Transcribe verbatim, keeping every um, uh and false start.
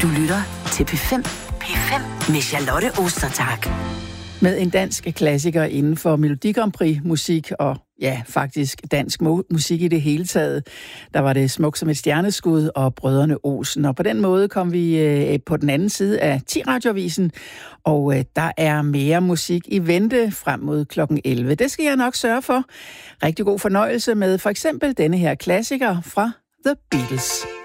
Du lytter til P fem. P fem med Charlotte Ostertag. Med en dansk klassiker inden for Melodi Grand Prix musik og ja, faktisk dansk mo- musik i det hele taget. Der var det Smuk som et stjerneskud og Brødrene Olsen. Og på den måde kom vi øh, på den anden side af ti radioavisen, og øh, der er mere musik i vente frem mod klokken elleve. Det skal jeg nok sørge for. Rigtig god fornøjelse med for eksempel denne her klassiker fra The Beatles.